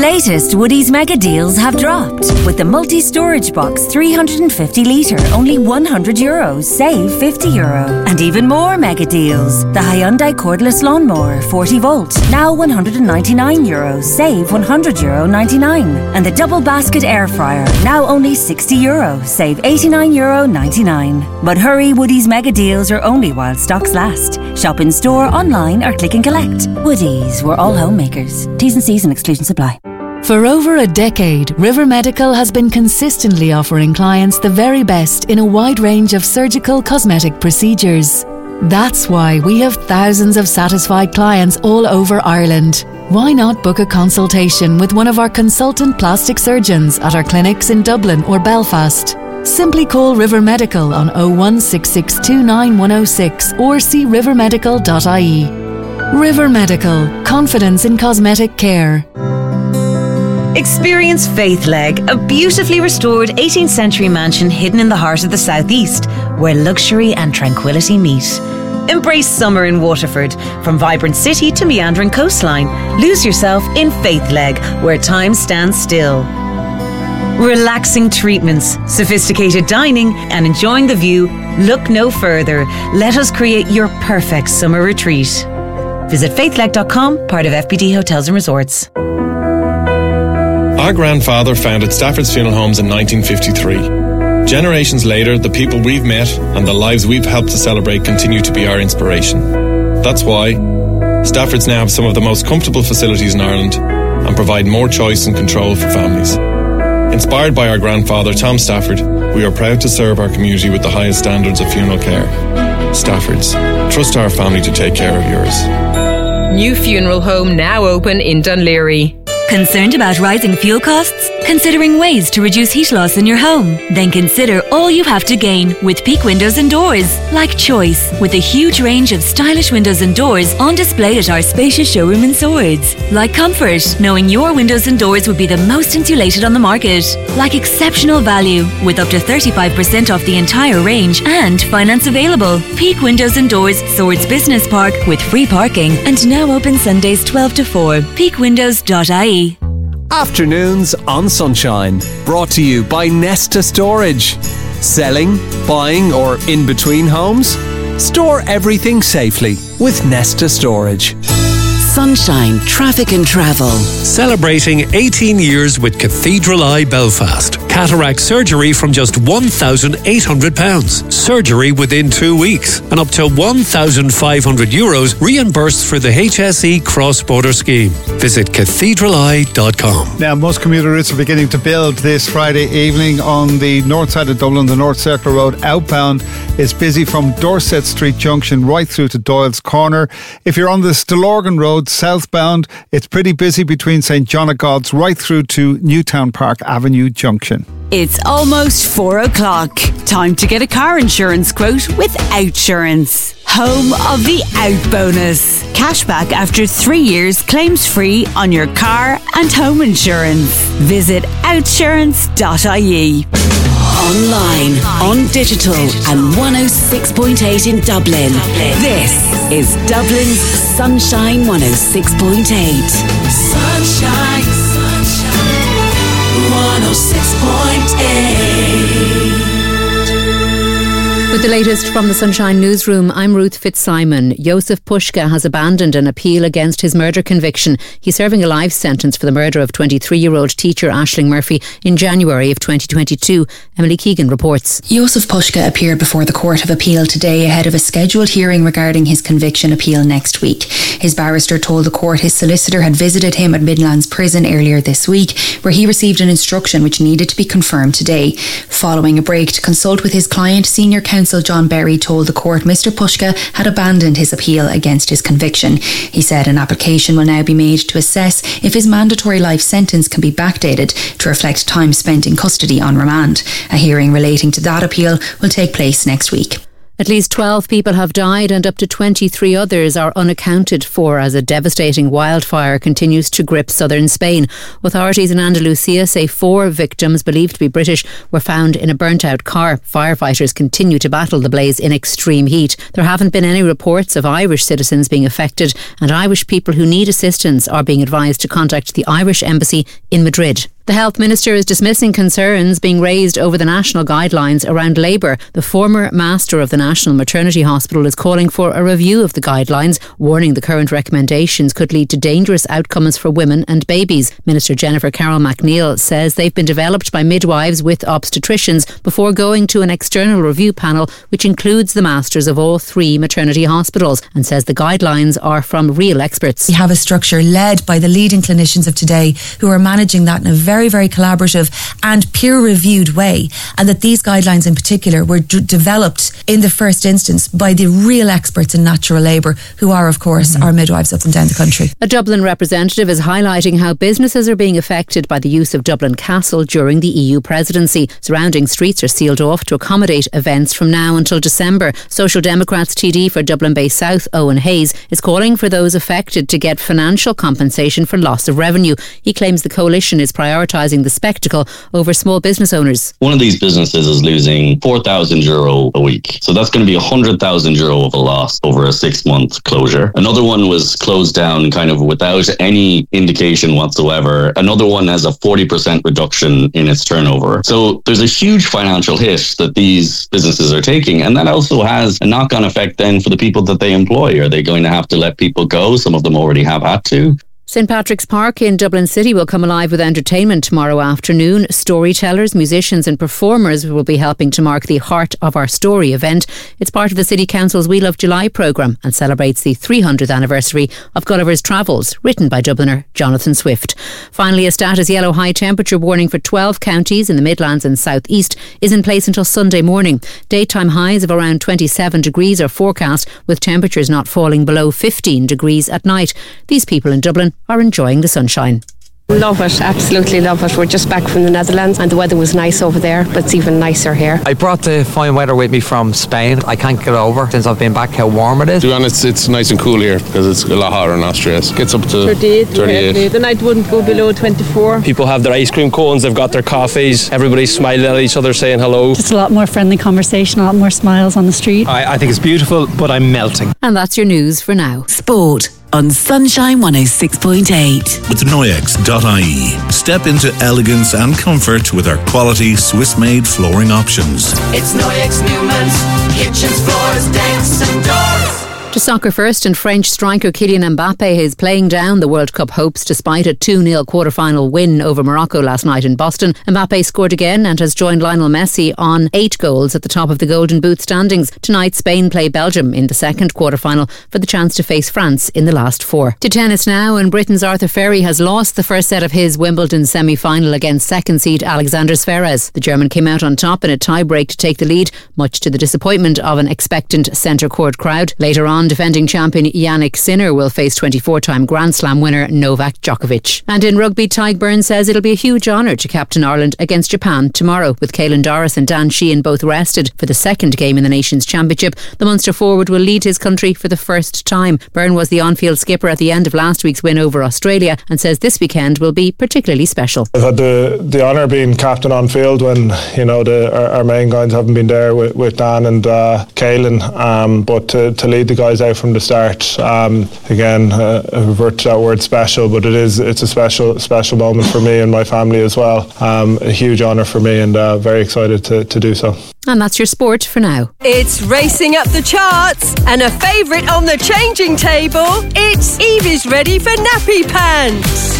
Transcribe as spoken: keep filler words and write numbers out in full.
latest Woodies mega deals have dropped. With the multi-storage box three hundred fifty litre, only one hundred euros, save fifty euro. And even more mega deals. The Hyundai cordless lawnmower forty volt, now one hundred ninety-nine euros, save one hundred euro ninety-nine. And the double basket air fryer, now only sixty euro, save eighty-nine euro ninety-nine. But hurry, Woodies mega deals are only while stocks last. Shop in store, online or click and collect. Woodies, we're all homemakers. T's and C's and exclusion supply. For over a decade, River Medical has been consistently offering clients the very best in a wide range of surgical cosmetic procedures. That's why we have thousands of satisfied clients all over Ireland. Why not book a consultation with one of our consultant plastic surgeons at our clinics in Dublin or Belfast? Simply call River Medical on oh one six six two nine one oh six or see river medical dot I E. River Medical, confidence in cosmetic care. Experience Faithleg, a beautifully restored eighteenth century mansion hidden in the heart of the southeast, where luxury and tranquility meet. Embrace summer in Waterford, from vibrant city to meandering coastline. Lose yourself in Faithleg, where time stands still. Relaxing treatments, sophisticated dining, and enjoying the view. Look no further. Let us create your perfect summer retreat. Visit faithleg dot com, part of F B D Hotels and Resorts. Our grandfather founded Stafford's Funeral Homes in nineteen fifty-three. Generations later, the people we've met and the lives we've helped to celebrate continue to be our inspiration. That's why Stafford's now have some of the most comfortable facilities in Ireland and provide more choice and control for families. Inspired by our grandfather, Tom Stafford, we are proud to serve our community with the highest standards of funeral care. Stafford's. Trust our family to take care of yours. New funeral home now open in Dunleary. Concerned about rising fuel costs? Considering ways to reduce heat loss in your home? Then consider all you have to gain with Peak Windows and Doors. Like choice, with a huge range of stylish windows and doors on display at our spacious showroom in Swords. Like comfort, knowing your windows and doors would be the most insulated on the market. Like exceptional value, with up to thirty-five percent off the entire range and finance available. Peak Windows and Doors, Swords Business Park, with free parking and now open Sundays twelve to four. peak windows dot I E. Afternoons on Sunshine, brought to you by Nesta Storage. Selling, buying or in between homes? Store everything safely with Nesta Storage. Sunshine Traffic and Travel. Celebrating eighteen years with Cathedral Eye Belfast. Cataract surgery from just one thousand eight hundred pounds. Surgery within two weeks. And up to one thousand five hundred euros reimbursed for the H S E cross-border scheme. Visit cathedral eye dot com. Now, most commuter routes are beginning to build this Friday evening on the north side of Dublin. The North Circular Road outbound is busy from Dorset Street Junction right through to Doyle's Corner. If you're on the Stillorgan Road southbound, it's pretty busy between St John of God's right through to Newtown Park Avenue Junction. It's almost four o'clock. Time to get a car insurance quote with Outsurance. Home of the Out Bonus. Cashback after three years, claims free on your car and home insurance. Visit outsurance dot I E. Online, on digital and one oh six point eight in Dublin. This is Dublin's Sunshine one oh six point eight. Sunshine, sunshine, one oh six point eight. With the latest from the Sunshine Newsroom, I'm Ruth Fitzsimon. Josef Pushka has abandoned an appeal against his murder conviction. He's serving a life sentence for the murder of twenty-three-year-old teacher Aisling Murphy in January of twenty twenty-two. Emily Keegan reports. Josef Pushka appeared before the Court of Appeal today ahead of a scheduled hearing regarding his conviction appeal next week. His barrister told the court his solicitor had visited him at Midlands Prison earlier this week, where he received an instruction which needed to be confirmed today. Following a break to consult with his client, senior counsel John Berry told the court Mister Pushka had abandoned his appeal against his conviction. He said an application will now be made to assess if his mandatory life sentence can be backdated to reflect time spent in custody on remand. A hearing relating to that appeal will take place next week. At least twelve people have died and up to twenty-three others are unaccounted for as a devastating wildfire continues to grip southern Spain. Authorities in Andalusia say four victims, believed to be British, were found in a burnt-out car. Firefighters continue to battle the blaze in extreme heat. There haven't been any reports of Irish citizens being affected, and Irish people who need assistance are being advised to contact the Irish Embassy in Madrid. The Health Minister is dismissing concerns being raised over the national guidelines around labour. The former master of the National Maternity Hospital is calling for a review of the guidelines, warning the current recommendations could lead to dangerous outcomes for women and babies. Minister Jennifer Carroll McNeil says they've been developed by midwives with obstetricians before going to an external review panel which includes the masters of all three maternity hospitals, and says the guidelines are from real experts. We have a structure led by the leading clinicians of today who are managing that in a very very, very collaborative and peer-reviewed way, and that these guidelines in particular were d- developed in the first instance by the real experts in natural labour, who are, of course, mm-hmm. our midwives up and down the country. A Dublin representative is highlighting how businesses are being affected by the use of Dublin Castle during the E U presidency. Surrounding streets are sealed off to accommodate events from now until December. Social Democrats T D for Dublin Bay South, Owen Hayes, is calling for those affected to get financial compensation for loss of revenue. He claims the coalition is prioritising the spectacle over small business owners. One of these businesses is losing four thousand euro a week. So that's going to be one hundred thousand euro of a loss over a six month closure. Another one was closed down kind of without any indication whatsoever. Another one has a forty percent reduction in its turnover. So there's a huge financial hit that these businesses are taking. And that also has a knock-on effect then for the people that they employ. Are they going to have to let people go? Some of them already have had to. St Patrick's Park in Dublin City will come alive with entertainment tomorrow afternoon. Storytellers, musicians and performers will be helping to mark the Heart of Our Story event. It's part of the City Council's We Love July programme and celebrates the three hundredth anniversary of Gulliver's Travels, written by Dubliner Jonathan Swift. Finally, a status yellow high temperature warning for twelve counties in the Midlands and South East is in place until Sunday morning. Daytime highs of around twenty-seven degrees are forecast, with temperatures not falling below fifteen degrees at night. These people in Dublin are enjoying the sunshine. Love it, absolutely love it. We're just back from the Netherlands and the weather was nice over there, but it's even nicer here. I brought the fine weather with me from Spain. I can't get over since I've been back how warm it is. To be honest, it's nice and cool here because it's a lot hotter in Austria. It gets up to thirty-eight. thirty-eight. The night wouldn't go below twenty-four. People have their ice cream cones, they've got their coffees, everybody's smiling at each other saying hello. Just a lot more friendly conversation, a lot more smiles on the street. I, I think it's beautiful, but I'm melting. And that's your news for now. Sport on Sunshine one oh six point eight. With Noyex dot I E. Step into elegance and comfort with our quality Swiss-made flooring options. It's Noyex Newman's kitchens, floors, decks and doors. To soccer first, and French striker Kylian Mbappe is playing down the World Cup hopes despite a two nil quarter-final win over Morocco last night in Boston. Mbappe scored again and has joined Lionel Messi on eight goals at the top of the Golden Boot standings. Tonight, Spain play Belgium in the second quarter-final for the chance to face France in the last four. To tennis now, and Britain's Arthur Ferry has lost the first set of his Wimbledon semi-final against second seed Alexander Zverev. The German came out on top in a tie-break to take the lead, much to the disappointment of an expectant centre court crowd. Later on, defending champion Yannick Sinner will face twenty-four-time Grand Slam winner Novak Djokovic. And in rugby, Tyke Byrne says it'll be a huge honour to captain Ireland against Japan tomorrow. With Caelan Doris and Dan Sheehan both rested for the second game in the Nations Championship, the Munster forward will lead his country for the first time. Byrne was the on-field skipper at the end of last week's win over Australia and says this weekend will be particularly special. I've had the, the honour of being captain on field when, you know, the, our, our main guys haven't been there with, with Dan and uh, Caelan, um, but to, to lead the guys out from the start, um, again, uh, I revert to that word special, but it is it's a special special moment for me and my family as well. Um, a huge honour for me, and uh, very excited to, to do so. And that's your sport for now. It's racing up the charts and a favourite on the changing table. It's Evie's ready for nappy pants.